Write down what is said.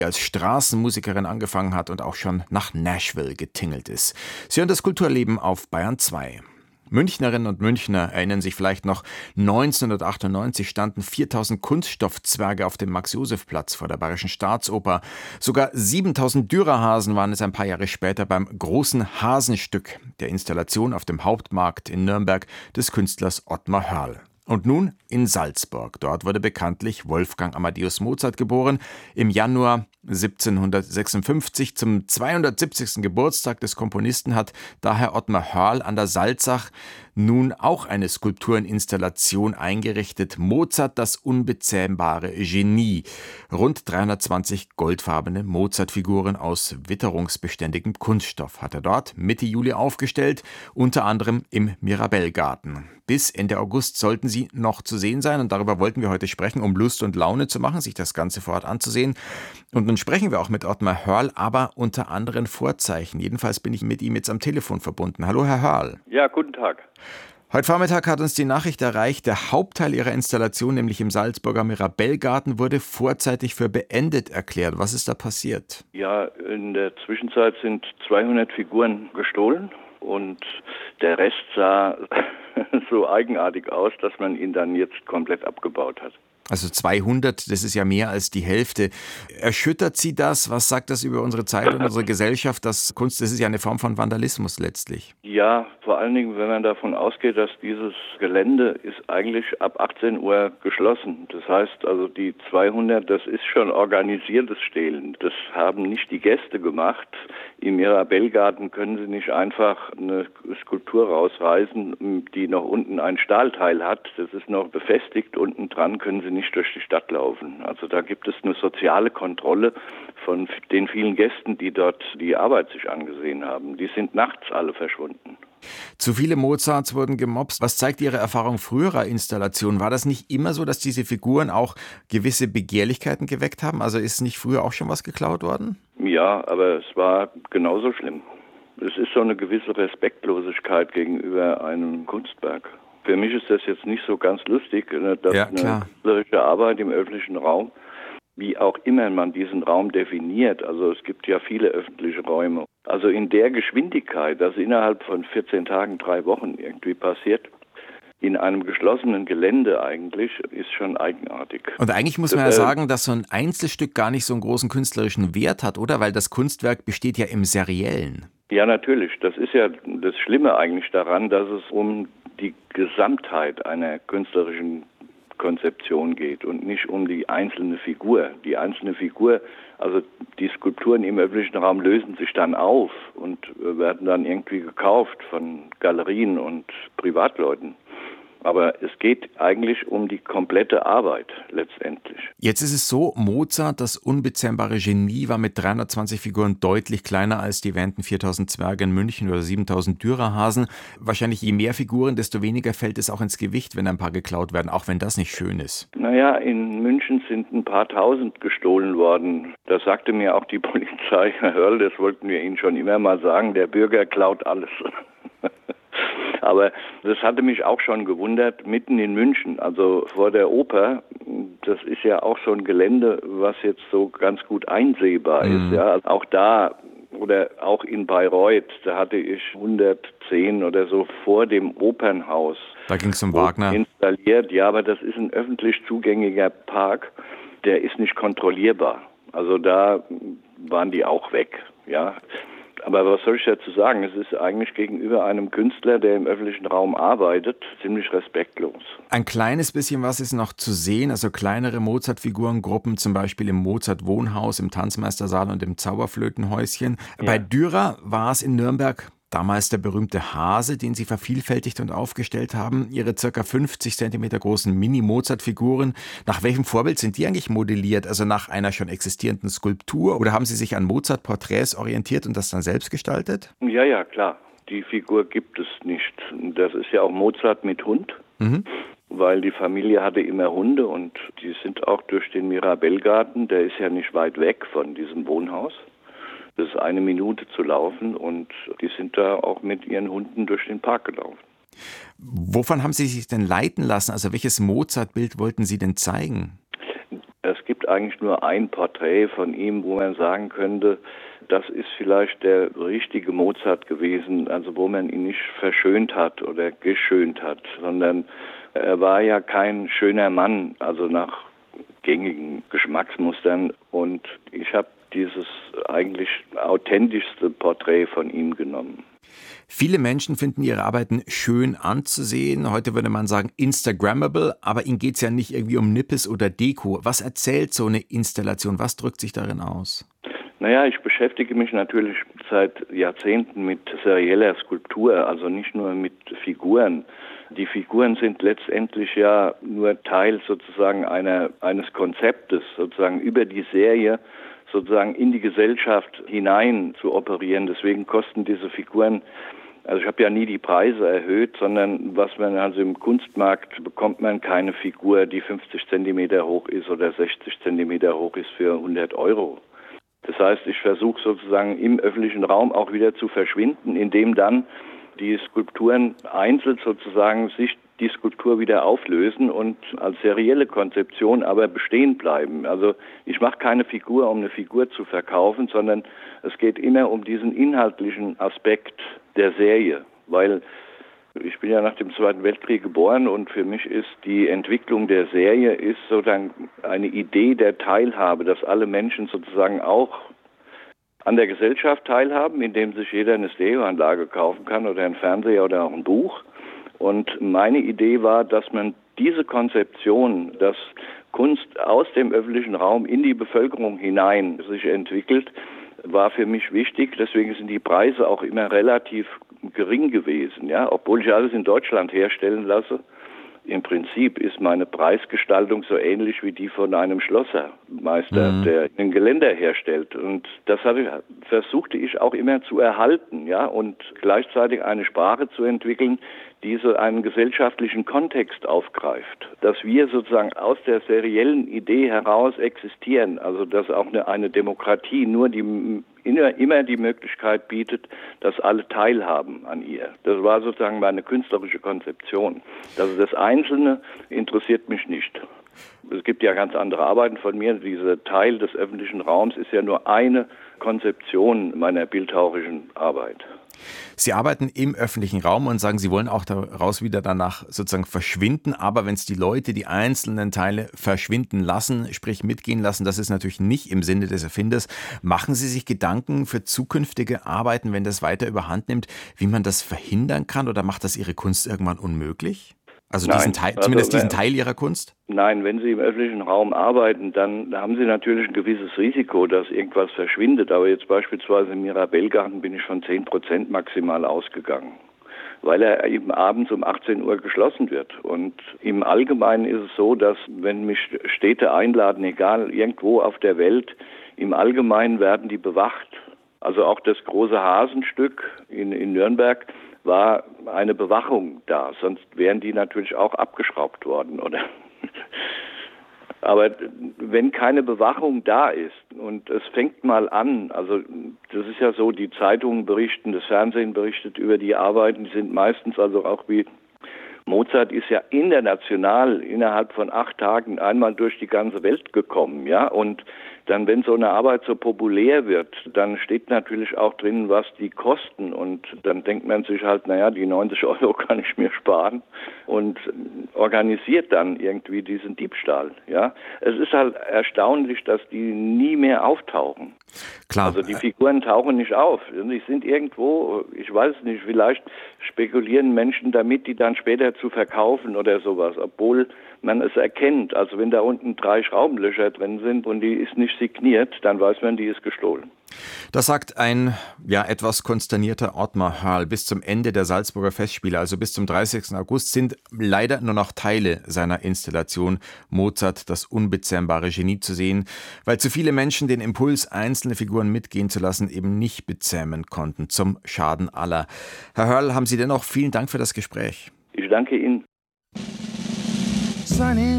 als Straßenmusikerin angefangen hat und auch schon nach Nashville getingelt ist. Sie hören das Kulturleben auf Bayern 2. Münchnerinnen und Münchner erinnern sich vielleicht noch, 1998 standen 4000 Kunststoffzwerge auf dem Max-Joseph-Platz vor der Bayerischen Staatsoper. Sogar 7000 Dürerhasen waren es ein paar Jahre später beim großen Hasenstück, der Installation auf dem Hauptmarkt in Nürnberg des Künstlers Ottmar Hörl. Und nun in Salzburg. Dort wurde bekanntlich Wolfgang Amadeus Mozart geboren. Im Januar 1756 zum 270. Geburtstag des Komponisten hat daher Ottmar Hörl an der Salzach nun auch eine Skulptureninstallation eingerichtet. Mozart, das unbezähmbare Genie. Rund 320 goldfarbene Mozart-Figuren aus witterungsbeständigem Kunststoff hat er dort Mitte Juli aufgestellt, unter anderem im Mirabellgarten. Bis Ende August sollten sie noch zu sehen sein und darüber wollten wir heute sprechen, um Lust und Laune zu machen, sich das Ganze vor Ort anzusehen. Und nun sprechen wir auch mit Ottmar Hörl, aber unter anderen Vorzeichen. Jedenfalls bin ich mit ihm jetzt am Telefon verbunden. Hallo, Herr Hörl. Ja, guten Tag. Heute Vormittag hat uns die Nachricht erreicht, der Hauptteil Ihrer Installation, nämlich im Salzburger Mirabellgarten, wurde vorzeitig für beendet erklärt. Was ist da passiert? Ja, in der Zwischenzeit sind 200 Figuren gestohlen und der Rest sah so eigenartig aus, dass man ihn dann jetzt komplett abgebaut hat. Also 200, das ist ja mehr als die Hälfte. Erschüttert Sie das? Was sagt das über unsere Zeit und unsere Gesellschaft? Das Kunst, das ist ja eine Form von Vandalismus letztlich. Ja, vor allen Dingen, wenn man davon ausgeht, dass dieses Gelände ist eigentlich ab 18 Uhr geschlossen. Das heißt also, die 200, das ist schon organisiertes Stehlen. Das haben nicht die Gäste gemacht. Im Mirabellgarten können Sie nicht einfach eine Skulptur rausreißen, die noch unten ein Stahlteil hat. Das ist noch befestigt. Unten dran können Sie nicht durch die Stadt laufen. Also da gibt es eine soziale Kontrolle von den vielen Gästen, die dort die Arbeit sich angesehen haben. Die sind nachts alle verschwunden. Zu viele Mozarts wurden gemobst. Was zeigt Ihre Erfahrung früherer Installationen? War das nicht immer so, dass diese Figuren auch gewisse Begehrlichkeiten geweckt haben? Also ist nicht früher auch schon was geklaut worden? Ja, aber es war genauso schlimm. Es ist so eine gewisse Respektlosigkeit gegenüber einem Kunstwerk. Für mich ist das jetzt nicht so ganz lustig, dass eine künstlerische Arbeit im öffentlichen Raum, wie auch immer man diesen Raum definiert, also es gibt ja viele öffentliche Räume, also in der Geschwindigkeit, dass innerhalb von 14 Tagen, 3 Wochen irgendwie passiert, in einem geschlossenen Gelände eigentlich, ist schon eigenartig. Und eigentlich muss man ja sagen, dass so ein Einzelstück gar nicht so einen großen künstlerischen Wert hat, oder? Weil das Kunstwerk besteht ja im Seriellen. Ja, natürlich. Das ist ja das Schlimme eigentlich daran, dass es um die Gesamtheit einer künstlerischen Konzeption geht und nicht um die einzelne Figur. Die einzelne Figur, also die Skulpturen im öffentlichen Raum lösen sich dann auf und werden dann irgendwie gekauft von Galerien und Privatleuten. Aber es geht eigentlich um die komplette Arbeit letztendlich. Jetzt ist es so, Mozart, das unbezähmbare Genie, war mit 320 Figuren deutlich kleiner als die erwähnten 4000 Zwerge in München oder 7000 Dürerhasen. Wahrscheinlich je mehr Figuren, desto weniger fällt es auch ins Gewicht, wenn ein paar geklaut werden, auch wenn das nicht schön ist. Naja, in München sind ein paar tausend gestohlen worden. Das sagte mir auch die Polizei, Herr Hörl, das wollten wir Ihnen schon immer mal sagen, der Bürger klaut alles. Aber das hatte mich auch schon gewundert, mitten in München, also vor der Oper, das ist ja auch so ein Gelände, was jetzt so ganz gut einsehbar ist. Ja, auch da oder auch in Bayreuth, da hatte ich 110 oder so vor dem Opernhaus. Da ging es um Wagner. Installiert, ja, aber das ist ein öffentlich zugänglicher Park, der ist nicht kontrollierbar. Also da waren die auch weg, ja. Aber was soll ich dazu sagen? Es ist eigentlich gegenüber einem Künstler, der im öffentlichen Raum arbeitet, ziemlich respektlos. Ein kleines bisschen was ist noch zu sehen, also kleinere Mozart-Figurengruppen, zum Beispiel im Mozart-Wohnhaus, im Tanzmeistersaal und im Zauberflötenhäuschen. Ja. Bei Dürer war es in Nürnberg damals der berühmte Hase, den Sie vervielfältigt und aufgestellt haben. Ihre ca. 50 cm großen Mini-Mozart-Figuren. Nach welchem Vorbild sind die eigentlich modelliert? Also nach einer schon existierenden Skulptur? Oder haben Sie sich an Mozart-Porträts orientiert und das dann selbst gestaltet? Ja, klar. Die Figur gibt es nicht. Das ist ja auch Mozart mit Hund. Weil die Familie hatte immer Hunde und die sind auch durch den Mirabellgarten, der ist ja nicht weit weg von diesem Wohnhaus. Das ist 1 Minute zu laufen und die sind da auch mit ihren Hunden durch den Park gelaufen. Wovon haben Sie sich denn leiten lassen? Also welches Mozart-Bild wollten Sie denn zeigen? Es gibt eigentlich nur ein Porträt von ihm, wo man sagen könnte, das ist vielleicht der richtige Mozart gewesen, also wo man ihn nicht verschönt hat oder geschönt hat, sondern er war ja kein schöner Mann, also nach gängigen Geschmacksmustern. Und ich habe dieses eigentlich authentischste Porträt von ihm genommen. Viele Menschen finden ihre Arbeiten schön anzusehen. Heute würde man sagen Instagrammable, aber ihnen geht es ja nicht irgendwie um Nippes oder Deko. Was erzählt so eine Installation? Was drückt sich darin aus? Naja, ich beschäftige mich natürlich seit Jahrzehnten mit serieller Skulptur, also nicht nur mit Figuren. Die Figuren sind letztendlich ja nur Teil sozusagen eines Konzeptes, sozusagen über die Serie sozusagen in die Gesellschaft hinein zu operieren. Deswegen kosten diese Figuren, also ich habe ja nie die Preise erhöht, sondern was man also im Kunstmarkt bekommt man keine Figur, die 50 Zentimeter hoch ist oder 60 Zentimeter hoch ist für 100 Euro. Das heißt, ich versuche sozusagen im öffentlichen Raum auch wieder zu verschwinden, indem dann die Skulpturen einzeln sozusagen sich die Skulptur wieder auflösen und als serielle Konzeption aber bestehen bleiben. Also ich mache keine Figur, um eine Figur zu verkaufen, sondern es geht immer um diesen inhaltlichen Aspekt der Serie, weil ich bin ja nach dem Zweiten Weltkrieg geboren und für mich ist die Entwicklung der Serie ist sozusagen eine Idee der Teilhabe, dass alle Menschen sozusagen auch an der Gesellschaft teilhaben, indem sich jeder eine Stereoanlage kaufen kann oder einen Fernseher oder auch ein Buch. Und meine Idee war, dass man diese Konzeption, dass Kunst aus dem öffentlichen Raum in die Bevölkerung hinein sich entwickelt, war für mich wichtig. Deswegen sind die Preise auch immer relativ gering gewesen, ja, obwohl ich alles in Deutschland herstellen lasse. Im Prinzip ist meine Preisgestaltung so ähnlich wie die von einem Schlossermeister, der ein Geländer herstellt. Und das versuchte ich auch immer zu erhalten, ja, und gleichzeitig eine Sprache zu entwickeln, die so einen gesellschaftlichen Kontext aufgreift. Dass wir sozusagen aus der seriellen Idee heraus existieren, also dass auch eine Demokratie nur immer die Möglichkeit bietet, dass alle teilhaben an ihr. Das war sozusagen meine künstlerische Konzeption. Also das Einzelne interessiert mich nicht. Es gibt ja ganz andere Arbeiten von mir. Dieser Teil des öffentlichen Raums ist ja nur eine Konzeption meiner bildhauerischen Arbeit. Sie arbeiten im öffentlichen Raum und sagen, Sie wollen auch daraus wieder danach sozusagen verschwinden. Aber wenn es die Leute, die einzelnen Teile verschwinden lassen, sprich mitgehen lassen, das ist natürlich nicht im Sinne des Erfinders. Machen Sie sich Gedanken für zukünftige Arbeiten, wenn das weiter überhand nimmt, wie man das verhindern kann? Oder macht das Ihre Kunst irgendwann unmöglich? Also zumindest diesen Teil Ihrer Kunst? Nein, wenn Sie im öffentlichen Raum arbeiten, dann haben Sie natürlich ein gewisses Risiko, dass irgendwas verschwindet. Aber jetzt beispielsweise im Mirabellgarten bin ich von 10% maximal ausgegangen, weil er eben abends um 18 Uhr geschlossen wird. Und im Allgemeinen ist es so, dass wenn mich Städte einladen, egal irgendwo auf der Welt, im Allgemeinen werden die bewacht. Also auch das große Hasenstück in Nürnberg war eine Bewachung da, sonst wären die natürlich auch abgeschraubt worden, oder? Aber wenn keine Bewachung da ist und es fängt mal an, also das ist ja so, die Zeitungen berichten, das Fernsehen berichtet über die Arbeiten, die sind meistens also auch wie Mozart ist ja international innerhalb von 8 Tagen einmal durch die ganze Welt gekommen, ja, und dann, wenn so eine Arbeit so populär wird, dann steht natürlich auch drin, was die kosten und dann denkt man sich halt, naja, die 90 Euro kann ich mir sparen und organisiert dann irgendwie diesen Diebstahl, ja. Es ist halt erstaunlich, dass die nie mehr auftauchen. Klar. Also die Figuren tauchen nicht auf. Die sind irgendwo, ich weiß es nicht, vielleicht spekulieren Menschen damit, die dann später zu verkaufen oder sowas, obwohl man es erkennt. Also wenn da unten 3 Schraubenlöcher drin sind und die ist nicht signiert, dann weiß man, die ist gestohlen. Das sagt ein etwas konsternierter Ottmar Hörl. Bis zum Ende der Salzburger Festspiele, also bis zum 30. August, sind leider nur noch Teile seiner Installation Mozart, das unbezähmbare Genie, zu sehen, weil zu viele Menschen den Impuls, einzelne Figuren mitgehen zu lassen, eben nicht bezähmen konnten, zum Schaden aller. Herr Hörl, haben Sie dennoch vielen Dank für das Gespräch. Ich danke Ihnen.